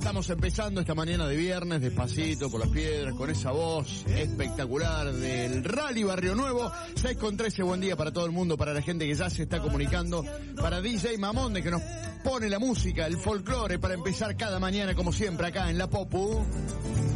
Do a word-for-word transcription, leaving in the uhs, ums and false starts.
estamos empezando esta mañana de viernes, despacito por las piedras, con esa voz espectacular del Rally Barrio Nuevo. seis con trece, buen día para todo el mundo, para la gente que ya se está comunicando, para D J Mamonde que nos pone la música, el folclore para empezar cada mañana como siempre acá en La Popu.